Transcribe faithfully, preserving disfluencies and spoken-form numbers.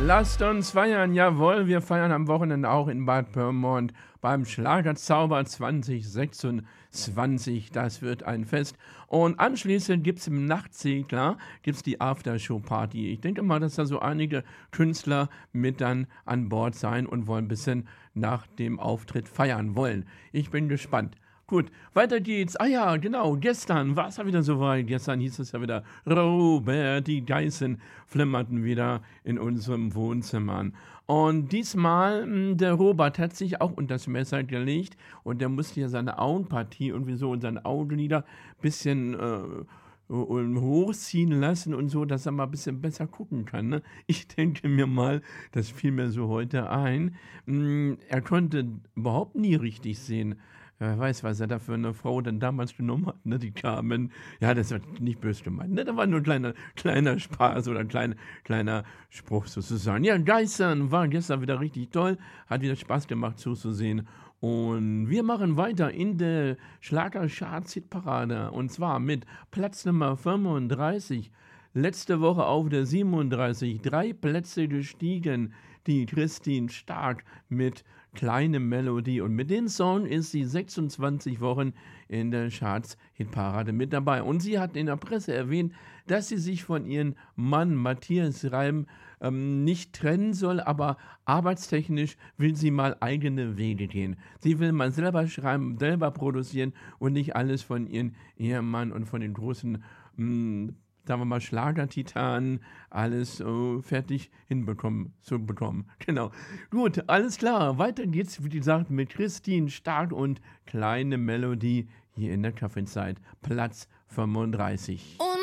Lasst uns feiern, jawohl, wir feiern am Wochenende auch in Bad Pyrmont beim Schlagerzauber zwanzig sechsundzwanzig. Das wird ein Fest. Und anschließend gibt es im Nachtsegler gibt's die Aftershow-Party. Ich denke mal, dass da so einige Künstler mit dann an Bord sein und wollen ein bisschen nach dem Auftritt feiern wollen. Ich bin gespannt. Gut, weiter geht's. Ah ja, genau, gestern war es ja wieder soweit. Gestern hieß es ja wieder, Robert, die Geißen flimmerten wieder in unserem Wohnzimmer. Und diesmal, mh, der Robert hat sich auch unter das Messer gelegt und der musste ja seine Augenpartie irgendwie so und seine Augenlider ein bisschen äh, und hochziehen lassen und so, dass er mal ein bisschen besser gucken kann. Ne? Ich denke mir mal, das fiel mir so heute ein, mh, er konnte überhaupt nie richtig sehen. Wer weiß, was er da für eine Frau denn damals genommen hat, ne? Die Carmen. Ja, das war nicht böse gemeint, ne? Da war nur ein kleiner, kleiner Spaß oder ein kleiner, kleiner Spruch sozusagen. Ja, Geistern war gestern wieder richtig toll. Hat wieder Spaß gemacht zuzusehen. Und wir machen weiter in der Schlager-Charts-Hitparade. Und zwar mit Platz Nummer fünfunddreißig. Letzte Woche auf der siebenunddreißig. Drei Plätze gestiegen. Die Christine Stark mit Kleine Melodie. Und mit dem Song ist sie sechsundzwanzig Wochen in der Charts-Hitparade mit dabei. Und sie hat in der Presse erwähnt, dass sie sich von ihrem Mann Matthias Reim ähm, nicht trennen soll, aber arbeitstechnisch will sie mal eigene Wege gehen. Sie will mal selber schreiben, selber produzieren und nicht alles von ihrem Ehemann und von den großen mh, sagen wir mal, Schlagertitanen, alles äh, fertig hinbekommen, zu bekommen. Genau. Gut, alles klar. Weiter geht's, wie gesagt, mit Christine Stark und Kleine Melodie hier in der Kaffeezeit. Platz fünfunddreißig. Und